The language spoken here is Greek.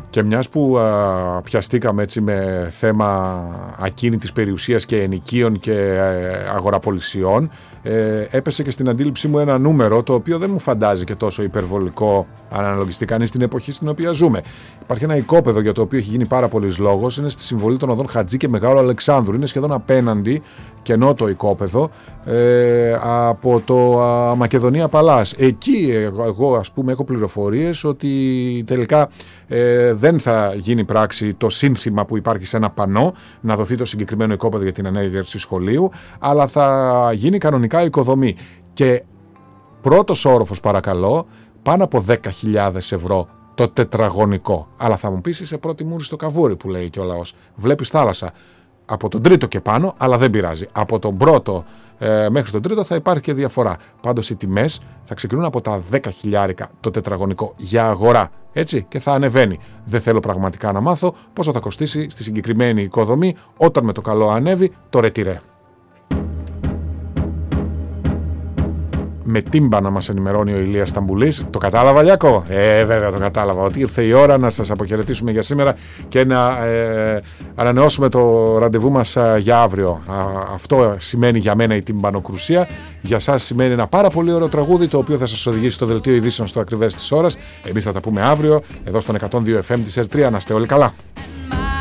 Και μιας που πιαστήκαμε έτσι με θέμα ακίνητης περιουσίας και ενοικίων και αγοραπολισιών, έπεσε και στην αντίληψή μου ένα νούμερο το οποίο δεν μου φαντάζει και τόσο υπερβολικό αν αναλογιστεί κανείς στην εποχή στην οποία ζούμε. Υπάρχει ένα οικόπεδο για το οποίο έχει γίνει πάρα πολλής λόγος, είναι στη συμβολή των οδών Χατζή και Μεγάλου Αλεξάνδρου, είναι σχεδόν απέναντι, κενό το οικόπεδο, από το Μακεδονία Παλάς. Εκεί εγώ ας πούμε έχω πληροφορίες ότι τελικά δεν θα γίνει πράξη το σύνθημα που υπάρχει σε ένα πανό να δοθεί το συγκεκριμένο οικόπεδο για την ανέγερση σχολείου, αλλά θα γίνει κανονικά οικοδομή. Και πρώτος όροφος παρακαλώ, πάνω από 10.000 ευρώ το τετραγωνικό. Αλλά θα μου πεις είσαι πρώτη μούρη στο καβούρι που λέει και ο λαός. Βλέπεις θάλασσα από τον τρίτο και πάνω, αλλά δεν πειράζει. Από τον πρώτο μέχρι τον τρίτο θα υπάρχει και διαφορά. Πάντως οι τιμές θα ξεκινούν από τα 10.000 το τετραγωνικό για αγορά. Έτσι, και θα ανεβαίνει. Δεν θέλω πραγματικά να μάθω πόσο θα κοστίσει στη συγκεκριμένη οικοδομή όταν με το καλό ανέβει το ρετυρέ. Με τύμπα να μας ενημερώνει ο Ηλίας Σταμπουλής. Το κατάλαβα, Λιάκο? Βέβαια το κατάλαβα. Ότι ήρθε η ώρα να σας αποχαιρετήσουμε για σήμερα και να ανανεώσουμε το ραντεβού μας για αύριο. Αυτό σημαίνει για μένα η τυμπανοκρουσία. Για σας σημαίνει ένα πάρα πολύ ωραίο τραγούδι το οποίο θα σας οδηγήσει στο δελτίο ειδήσεων στο ακριβές της ώρας. Εμείς θα τα πούμε αύριο εδώ στον 102 FM της R3. Να είστε όλοι καλά.